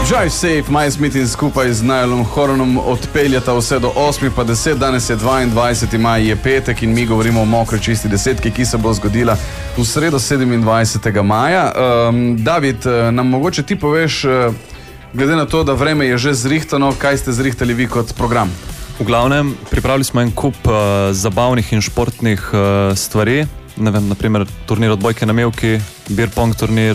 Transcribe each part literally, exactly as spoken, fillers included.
Drive Safe, Miles Smith in skupaj z Niallom Horanom odpeljata vse do osmih pa deset, danes je dvaindvajseti maj, je petek in mi govorimo o mokri čisti desetki, ki se bo zgodila v sredo sedemindvajsetega maja. Um, David, nam mogoče ti poveš, glede na to, da vreme je že zrihtano, kaj ste zrihtali vi kot program? V glavnem, pripravili smo en kup uh, zabavnih in športnih uh, stvari, ne vem, naprimer turnir odbojke na mivki, beer pong turnir,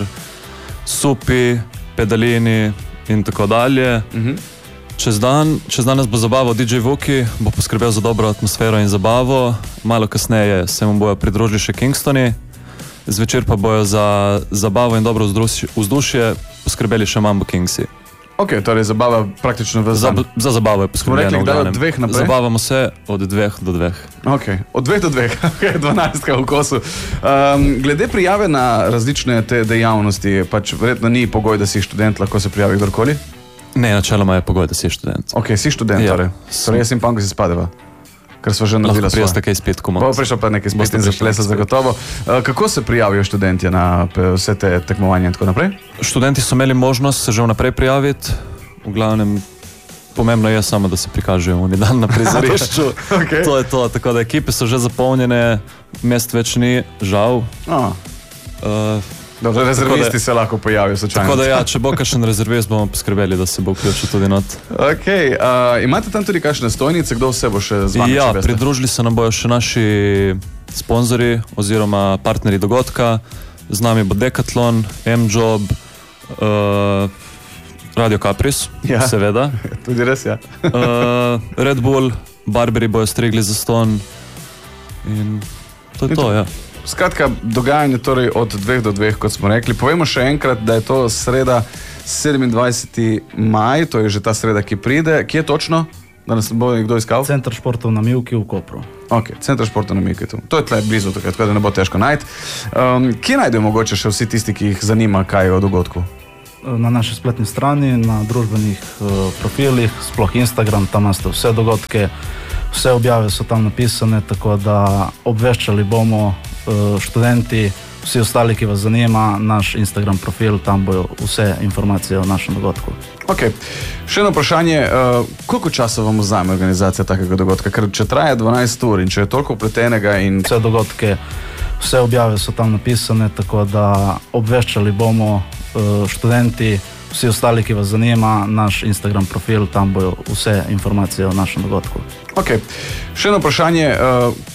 supi, pedalini in tako dalje. Uh-huh. Čez dan, čez dan nas bo zabaval D J Vuki, bo poskrbel za dobro atmosfero in zabavo. Malo kasneje se mu bojo pridružili še Kingstoni, zvečer pa bojo za zabavo in dobro vzdušje poskrbeli še Mambo Kingsi. Ok, torej zabava praktično v za, za zabavo je poskrbljeno. Rekli, od dveh naprej? Zabavamo se od dveh do dveh. Ok, od dveh do dveh, ok, dvanajstka v kosu. Um, glede prijave na različne te dejavnosti, pač verjetno ni pogoj, da si študent, lahko se prijavi kdorkoli? Ne, načeloma je pogoj, da si študent. Ok, si študent, ja. Torej. Torej jaz in panko si spadeva. Ker smo že naredila svoje. Lahko prijeste kaj spet komod. Bo prišel pa nekaj spet in zaplesa zagotovo. Uh, kako se prijavijo študentje na vse te tekmovanje in tako naprej? Študenti so imeli možnost se že vnaprej prijaviti. V glavnem, pomembno je samo, da se prikažejo v dan na prizorišču. Okay. To je to, tako da ekipe so že zapolnjene, mest več ni, žal. Oh. Uh, Dobro, rezervisti da, se lahko pojavijo sočasno. Tako da ja, če bo kakšen rezervist, bomo poskrbeli, da se bo vključil tudi not. Ok, uh, imate tam tudi kakšne stojnice, kdo vse bo še z vami? Ja, pridružili se nam bojo še naši sponzori oziroma partneri dogodka. Z nami bo Decathlon, M-Job, uh, Radio Caprice, ja, seveda. Tudi res, ja. uh, Red Bull, Barberi bojo strigli za ston in to je to, ja. Skratka, dogajanje torej od dveh do dveh, kot smo rekli. Povemo še enkrat, da je to sreda sedemindvajseti maj, to je že ta sreda, ki pride. Kje je točno? Da nas bo nekdo iskal? Center športov na Mivki v Kopru. Ok, Center športov na Mivki tu. To je tle blizu tukaj, tako da ne bo težko najti. Um, kje najdejo mogoče še vsi tisti, ki jih zanima, kaj je o dogodku? Na naši spletni strani, na družbenih uh, profilih, sploh Instagram, tam imate vse dogodke, vse objave so tam napisane, tako da obveščali bomo uh, študenti, vsi ostali, ki vas zanima, naš Instagram profil, tam bojo vse informacije o našem dogodku. Ok, še eno vprašanje, uh, koliko časa vam vzame organizacija takega dogodka? Ker če traja dvanajst ur in če je toliko upletenega in... Vse dogodke, vse objave so tam napisane, tako da obveščali bomo študenti, vsi ostali, ki vas zanima, naš Instagram profil, tam bojo vse informacije o našem dogodku. Ok, še eno vprašanje,